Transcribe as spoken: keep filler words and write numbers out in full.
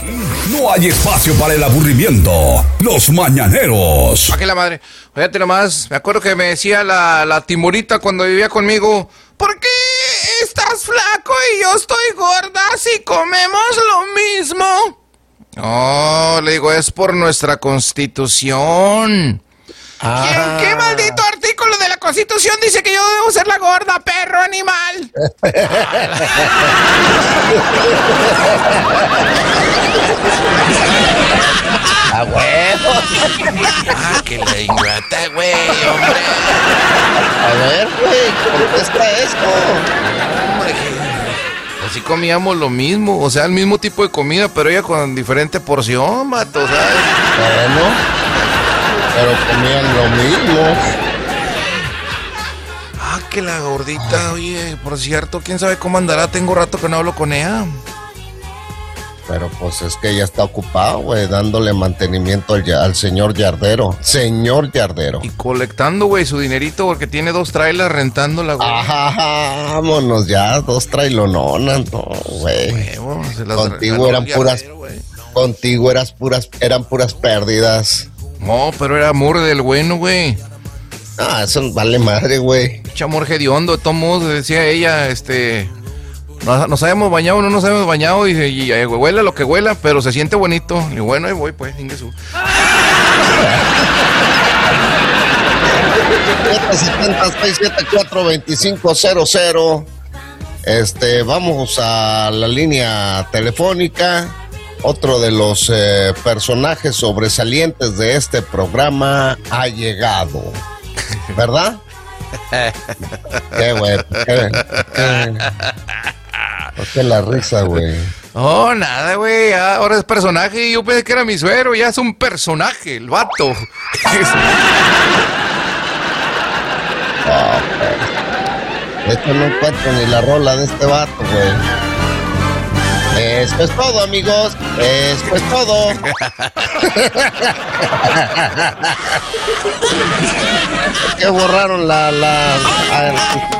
No hay espacio para el aburrimiento. Los mañaneros. Aquí la madre. Fíjate nomás. Me acuerdo que me decía la, la Timurita cuando vivía conmigo: ¿por qué estás flaco y yo estoy gorda si comemos lo mismo? No, le digo, es por nuestra Constitución. Ah. ¿Qué, ¿Qué maldito artículo de la Constitución dice que yo debo ser la gorda, perro animal? ¡A huevo! Ah, que la ingrata, güey, hombre. A ver, güey, contesta esto. Hombre, que- así comíamos lo mismo, o sea, el mismo tipo de comida, pero ella con diferente porción, vato, ¿sabes? Bueno, pero comían lo mismo. Ah, que la gordita, oye, por cierto, quién sabe cómo andará, tengo rato que no hablo con ella. Pero pues es que ella está ocupada, güey, dándole mantenimiento al, ya- al señor Yardero. Señor Yardero. Y colectando, güey, su dinerito porque tiene dos trailers rentándola, güey. Ajá, vámonos ya, dos trailononas, no, güey. Huevo, se las Contigo ganó eran el puras, Yardero, güey. contigo eras puras, eran puras pérdidas. No, pero era amor del bueno, güey. Ah, eso vale madre, güey. Pinche amor hediondo, de todos modos, decía ella, este... Nos, nos habíamos bañado, no nos habíamos bañado, y, y, y huela lo que huela, pero se siente bonito. Y bueno, ahí voy, pues, Ingesu. siete siete cero, seis siete cuatro, dos cinco cero cero. Este, vamos a la línea telefónica. Otro de los eh, personajes sobresalientes de este programa ha llegado, ¿verdad? Qué güey, qué, qué, ¿por qué la risa, güey? Oh, nada, güey, ya ahora es personaje. Yo pensé que era mi suegro, ya es un personaje, el vato. Oh, pues. De hecho, no encuentro ni la rola de este vato, güey. Esto es todo, amigos. Esto es todo. ¿Por qué borraron la... la... a ver,